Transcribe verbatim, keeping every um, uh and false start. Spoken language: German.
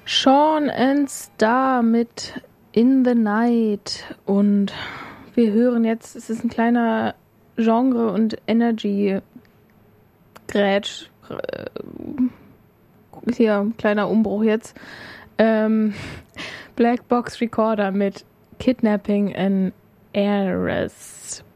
Sean and Star mit In the Night. Und wir hören jetzt, es ist ein kleiner Genre- und Energy-Grätsch. Hier, kleiner Umbruch jetzt. Ähm, Black Box Recorder mit Kidnapping an Heiress.